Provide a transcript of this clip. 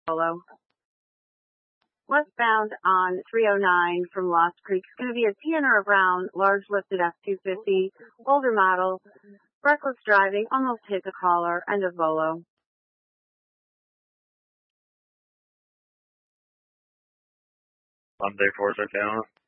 Polo. Westbound on 309 from Lost Creek is going to be a Sienna Brown large lifted F-250, older model, reckless driving, almost hit the caller, end of Volo. Monday 4 Town.